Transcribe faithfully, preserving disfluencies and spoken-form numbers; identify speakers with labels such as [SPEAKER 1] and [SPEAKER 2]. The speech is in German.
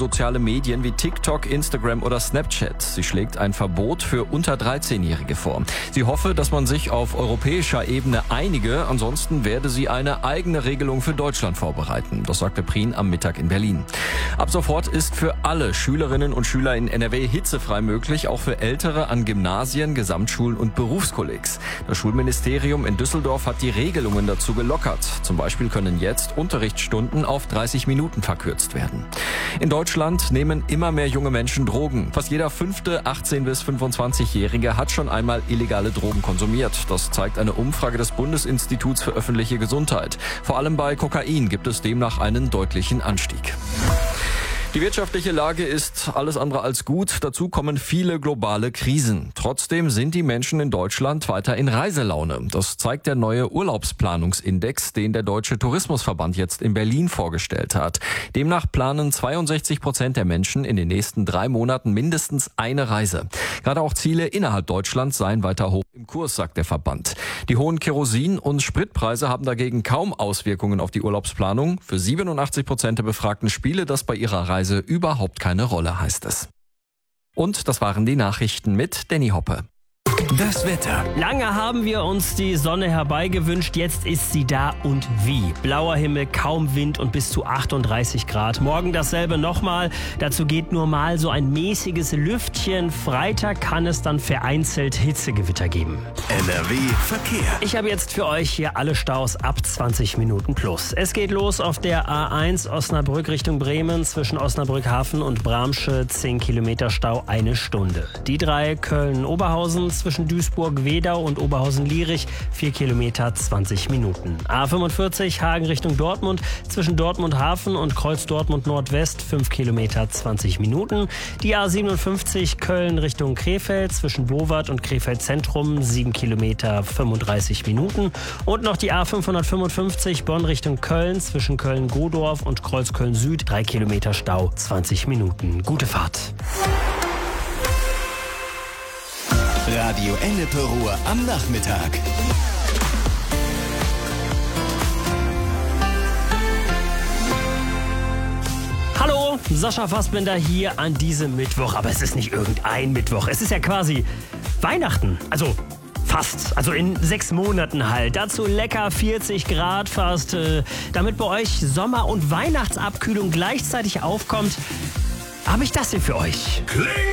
[SPEAKER 1] soziale Medien wie TikTok, Instagram oder Snapchat. Sie schlägt ein Verbot für unter dreizehnjährige vor. Sie hoffe, dass man sich auf europäischer Ebene einige, ansonsten werde sie eine eigene Regelung für Deutschland vorbereiten. Das sagte Prien am Mittag in Berlin. Ab sofort ist für alle Schülerinnen und Schüler in N R W hitzefrei möglich, auch für Ältere an Gymnasien, Gesamtschulen und Berufskollegs. Das Schulministerium in Düsseldorf hat die Regelungen dazu gelockert. Zum Beispiel können jetzt Unterrichtsstunden auf dreißig Minuten verkürzt werden. In Deutschland nehmen immer mehr junge Menschen Drogen. Fast jeder fünfte achtzehn- bis fünfundzwanzigjährige hat schon einmal illegale Drogen konsumiert. Das zeigt eine Umfrage des Bundesinstituts für öffentliche Gesundheit. Vor allem bei Kokain gibt es demnach einen deutlichen Anstieg. Die wirtschaftliche Lage ist alles andere als gut. Dazu kommen viele globale Krisen. Trotzdem sind die Menschen in Deutschland weiter in Reiselaune. Das zeigt der neue Urlaubsplanungsindex, den der Deutsche Tourismusverband jetzt in Berlin vorgestellt hat. Demnach planen zweiundsechzig Prozent der Menschen in den nächsten drei Monaten mindestens eine Reise. Gerade auch Ziele innerhalb Deutschlands seien weiter hoch im Kurs, sagt der Verband. Die hohen Kerosin- und Spritpreise haben dagegen kaum Auswirkungen auf die Urlaubsplanung. Für siebenundachtzig Prozent der Befragten spiele das bei ihrer Reise überhaupt keine Rolle, heißt es. Und das waren die Nachrichten mit Danny Hoppe.
[SPEAKER 2] Das Wetter.
[SPEAKER 3] Lange haben wir uns die Sonne herbeigewünscht, jetzt ist sie da und wie. Blauer Himmel, kaum Wind und bis zu achtunddreißig Grad. Morgen dasselbe nochmal, dazu geht nur mal so ein mäßiges Lüftchen. Freitag kann es dann vereinzelt Hitzegewitter geben.
[SPEAKER 2] N R W Verkehr.
[SPEAKER 3] Ich habe jetzt für euch hier alle Staus ab zwanzig Minuten plus. Es geht los auf der A eins Osnabrück Richtung Bremen zwischen Osnabrück Hafen und Bramsche, zehn Kilometer Stau, eine Stunde. Die drei Köln-Oberhausen zwischen Duisburg-Wedau und Oberhausen-Lierich, vier Kilometer, zwanzig Minuten. A fünfundvierzig Hagen Richtung Dortmund, zwischen Dortmund-Hafen und Kreuz-Dortmund-Nordwest, fünf Kilometer, zwanzig Minuten. Die A siebenundfünfzig Köln Richtung Krefeld, zwischen Bowart und Krefeld-Zentrum, sieben Kilometer, fünfunddreißig Minuten. Und noch die A fünfhundertfünfundfünfzig Bonn Richtung Köln, zwischen Köln-Godorf und Kreuzköln-Süd, drei Kilometer Stau, zwanzig Minuten. Gute Fahrt.
[SPEAKER 2] Radio Ennepe Ruhr am Nachmittag.
[SPEAKER 3] Hallo, Sascha Fassbender hier an diesem Mittwoch. Aber es ist nicht irgendein Mittwoch. Es ist ja quasi Weihnachten. Also fast. Also in sechs Monaten halt. Dazu lecker vierzig Grad fast. Äh, damit bei euch Sommer- und Weihnachtsabkühlung gleichzeitig aufkommt, habe ich das hier für euch.